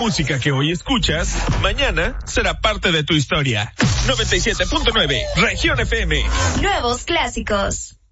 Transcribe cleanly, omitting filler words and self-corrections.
música que hoy escuchas, mañana será parte de tu historia. 97.9, Región FM. Nuevos clásicos.